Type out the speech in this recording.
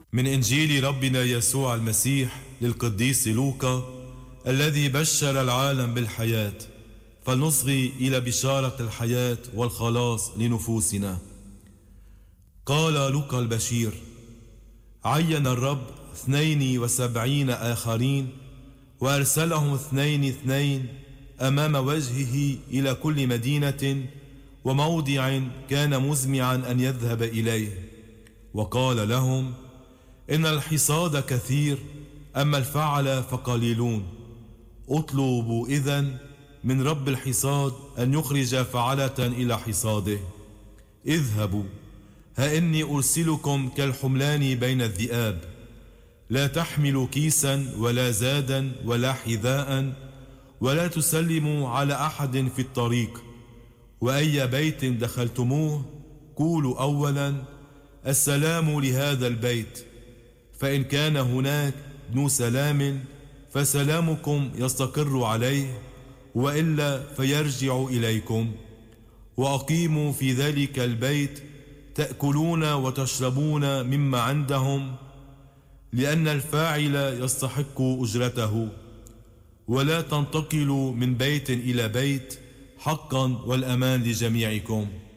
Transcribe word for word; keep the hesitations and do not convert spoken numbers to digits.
من إنجيل ربنا يسوع المسيح للقديس لوقا الذي بشر العالم بالحياة، فلنصغي إلى بشارة الحياة والخلاص لنفوسنا. قال لوقا البشير: عين الرب اثنين وسبعين آخرين وأرسلهم اثنين اثنين أمام وجهه إلى كل مدينة وموضع كان مزمعا أن يذهب إليه، وقال لهم: إن الحصاد كثير أما الفعل فقليلون. اطلبوا إذن من رب الحصاد أن يخرج فعلة إلى حصاده. اذهبوا، ها إني أرسلكم كالحملان بين الذئاب. لا تحملوا كيسا ولا زادا ولا حذاء، ولا تسلموا على أحد في الطريق. وأي بيت دخلتموه قولوا أولا: السلام لهذا البيت. فإن كان هناك ابن سلام فسلامكم يستقر عليه، وإلا فيرجع إليكم. وأقيموا في ذلك البيت تأكلون وتشربون مما عندهم، لأن الفاعل يستحق أجرته. ولا تنتقلوا من بيت إلى بيت، حقا والأمان لجميعكم.